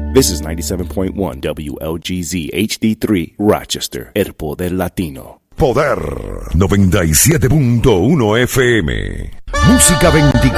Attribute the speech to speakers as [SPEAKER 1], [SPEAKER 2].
[SPEAKER 1] This is 97.1 WLGZ HD3 Rochester, El Poder Latino.
[SPEAKER 2] Poder 97.1 FM. Música 24.